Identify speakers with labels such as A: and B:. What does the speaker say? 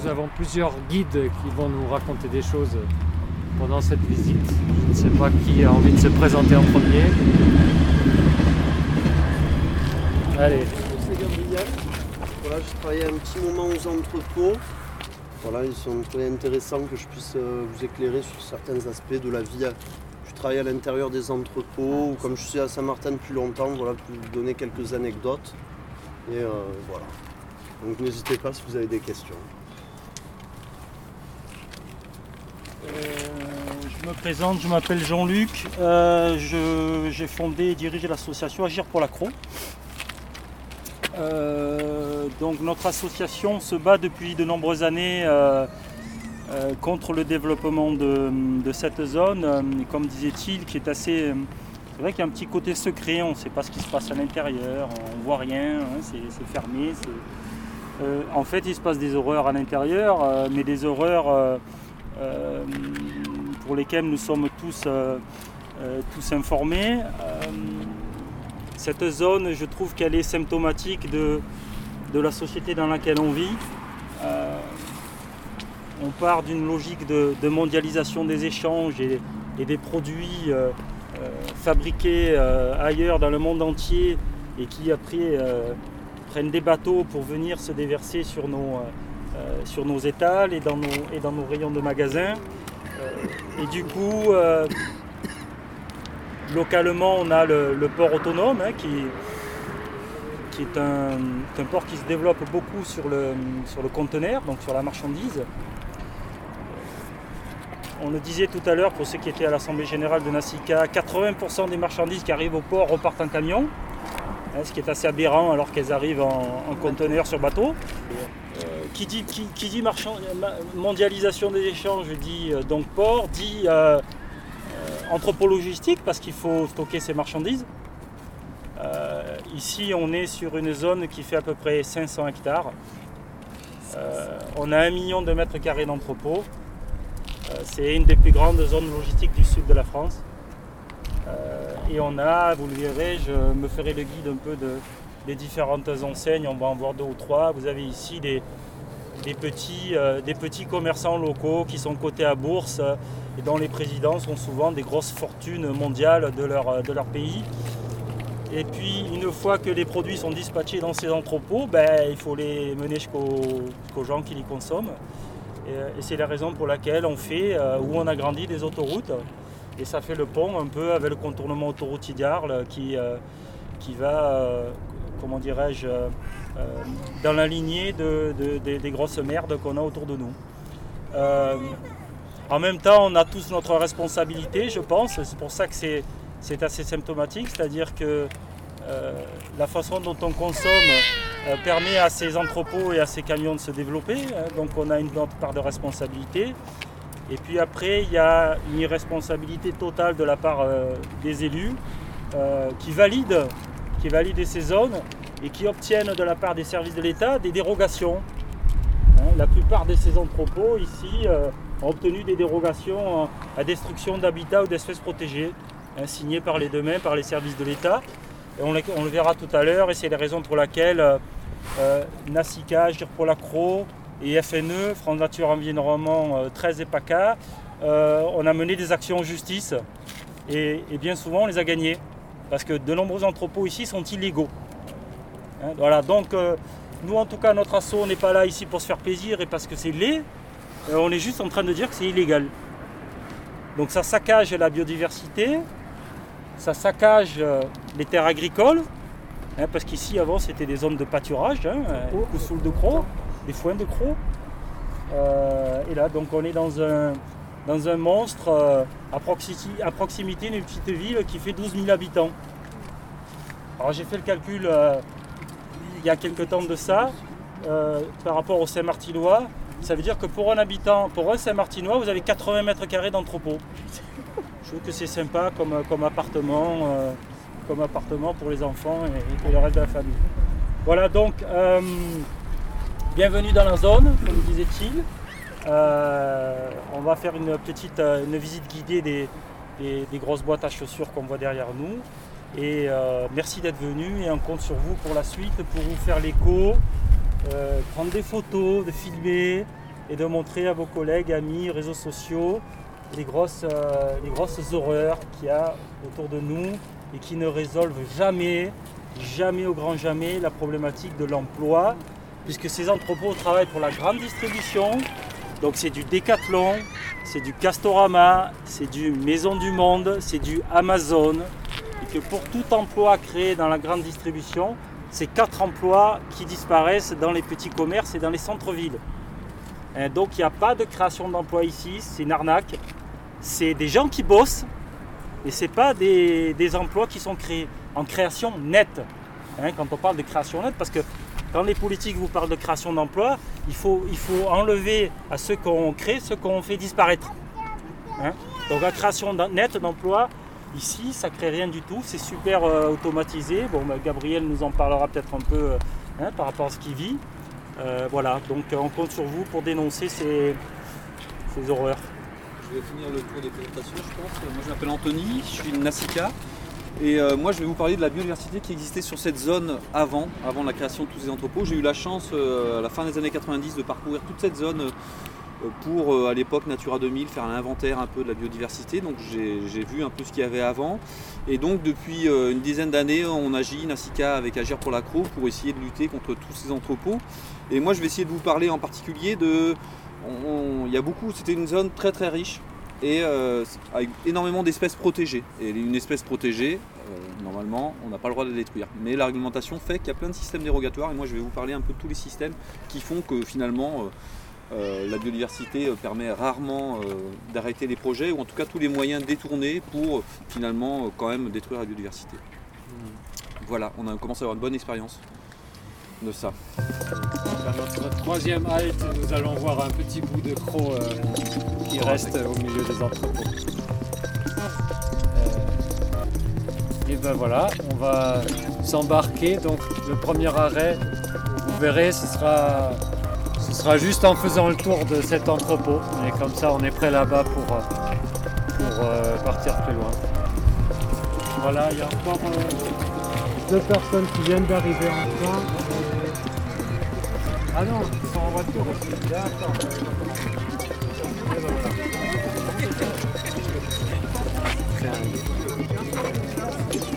A: nous avons plusieurs guides qui vont nous raconter des choses pendant cette visite. Je ne sais pas qui a envie de se présenter en premier. Allez.
B: C'est Gabriel. Voilà, j'ai travaillé un petit moment aux entrepôts. Voilà, ils sont très intéressants que je puisse vous éclairer sur certains aspects de la vie. Je travaille à l'intérieur des entrepôts, ou comme je suis à Saint-Martin depuis longtemps, voilà, pour vous donner quelques anecdotes. Et voilà. Donc n'hésitez pas si vous avez des questions.
C: Je me présente, je m'appelle Jean-Luc. J'ai fondé et dirigé l'association Agir pour l'accro. Donc notre association se bat depuis de nombreuses années contre le développement de cette zone, comme disait-il, qui est assez... C'est vrai qu'il y a un petit côté secret, on ne sait pas ce qui se passe à l'intérieur, on ne voit rien, hein, c'est fermé. En fait, il se passe des horreurs à l'intérieur, mais des horreurs pour lesquelles nous sommes tous informés. Cette zone, je trouve qu'elle est symptomatique de la société dans laquelle on vit. On part d'une logique de mondialisation des échanges et des produits fabriqués ailleurs dans le monde entier et qui après prennent des bateaux pour venir se déverser sur nos étals et dans nos rayons de magasins. Et du coup, localement, on a le port autonome qui est un port qui se développe beaucoup sur le conteneur, donc sur la marchandise. On le disait tout à l'heure pour ceux qui étaient à l'Assemblée Générale de Nasica, 80% des marchandises qui arrivent au port repartent en camion, ce qui est assez aberrant alors qu'elles arrivent en conteneur sur bateau. Qui dit mondialisation des échanges, dit donc port, dit entrepôt logistique parce qu'il faut stocker ces marchandises. Ici on est sur une zone qui fait à peu près 500 hectares. On a 1 million de mètres carrés d'entrepôt. C'est une des plus grandes zones logistiques du sud de la France. Et on a, vous le verrez, je me ferai le guide un peu des différentes enseignes, on va en voir 2 ou 3. Vous avez ici des petits commerçants locaux qui sont cotés à bourse et dont les présidents sont souvent des grosses fortunes mondiales de leur pays. Et puis une fois que les produits sont dispatchés dans ces entrepôts, il faut les mener jusqu'aux gens qui les consomment. Et c'est la raison pour laquelle on fait, où on a grandi, des autoroutes. Et ça fait le pont un peu avec le contournement autoroutier d'Arles qui va, comment dirais-je, dans la lignée des grosses merdes qu'on a autour de nous. En même temps, on a tous notre responsabilité, je pense. C'est pour ça que c'est assez symptomatique, c'est-à-dire que la façon dont on consomme permet à ces entrepôts et à ces camions de se développer. Donc on a une part de responsabilité. Et puis après, il y a une irresponsabilité totale de la part des élus qui valident ces zones et qui obtiennent de la part des services de l'État des dérogations. La plupart de ces entrepôts ici ont obtenu des dérogations à destruction d'habitats ou d'espèces protégées, signées par les deux mains, par les services de l'État. Et on le verra tout à l'heure, et c'est la raison pour laquelle Nasica, Agir pour l'accro et FNE, France Nature Environnement 13 et PACA, on a mené des actions en justice et bien souvent on les a gagnées parce que de nombreux entrepôts ici sont illégaux. Voilà, donc nous en tout cas notre asso n'est pas là ici pour se faire plaisir et parce que c'est laid, on est juste en train de dire que c'est illégal. Donc ça saccage la biodiversité, ça saccage les terres agricoles, parce qu'ici avant c'était des zones de pâturage, coussoules de crocs, des foins de crocs. Et là donc on est dans un monstre à proximité d'une petite ville qui fait 12 000 habitants. Alors j'ai fait le calcul il y a quelques temps de ça, par rapport au Saint-Martinois, ça veut dire que pour un Saint-Martinois, vous avez 80 mètres carrés d'entrepôt. Je trouve que c'est sympa comme appartement pour les enfants et le reste de la famille. Voilà donc, bienvenue dans la zone, comme disait-il. On va faire une visite guidée des grosses boîtes à chaussures qu'on voit derrière nous. Et merci d'être venu et on compte sur vous pour la suite, pour vous faire l'écho, prendre des photos, de filmer, et de montrer à vos collègues, amis, réseaux sociaux, les grosses horreurs qu'il y a autour de nous et qui ne résolvent jamais au grand jamais la problématique de l'emploi, puisque ces entrepôts travaillent pour la grande distribution, donc c'est du Decathlon, c'est du Castorama, c'est du Maison du Monde, c'est du Amazon, et que pour tout emploi créé dans la grande distribution, c'est 4 emplois qui disparaissent dans les petits commerces et dans les centres-villes. Donc il n'y a pas de création d'emplois ici, c'est une arnaque, c'est des gens qui bossent, et ce n'est pas des emplois qui sont créés en création nette. Quand on parle de création nette, parce que quand les politiques vous parlent de création d'emplois, il faut enlever à ceux qu'on crée, ceux qu'on fait disparaître. Donc la création nette d'emplois, ici, ça ne crée rien du tout, c'est super automatisé. Bon, Gabriel nous en parlera peut-être un peu par rapport à ce qu'il vit. Voilà, donc on compte sur vous pour dénoncer ces horreurs.
D: Je vais finir le tour des présentations, je pense. Moi, je m'appelle Anthony, je suis de Nasica. Et moi, je vais vous parler de la biodiversité qui existait sur cette zone avant la création de tous ces entrepôts. J'ai eu la chance, à la fin des années 90, de parcourir toute cette zone pour, à l'époque, Natura 2000, faire un inventaire un peu de la biodiversité. Donc, j'ai vu un peu ce qu'il y avait avant. Et donc, depuis une dizaine d'années, on agit, Nasica, avec Agir pour l'accro, pour essayer de lutter contre tous ces entrepôts. Et moi, je vais essayer de vous parler en particulier de... C'était une zone très très riche et avec énormément d'espèces protégées. Et une espèce protégée, normalement, on n'a pas le droit de la détruire. Mais la réglementation fait qu'il y a plein de systèmes dérogatoires et moi je vais vous parler un peu de tous les systèmes qui font que finalement la biodiversité permet rarement d'arrêter les projets ou en tout cas tous les moyens détournés pour finalement quand même détruire la biodiversité. Voilà, on a commencé à avoir une bonne expérience de ça.
A: À notre troisième halte, nous allons voir un petit bout de croc qui reste au milieu des entrepôts. Et ben voilà, on va s'embarquer. Donc le premier arrêt, vous verrez, ce sera juste en faisant le tour de cet entrepôt. Et comme ça, on est prêt là-bas pour partir plus loin. Voilà, il y a encore 2 personnes qui viennent d'arriver en train. Ah non, ils sont en voiture aussi. D'accord. Et ben voilà.